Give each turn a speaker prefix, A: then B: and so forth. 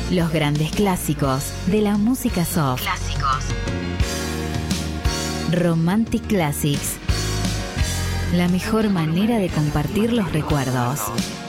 A: Los grandes clásicos de la música soft. Romantic Classics. La mejor manera de compartir los recuerdos.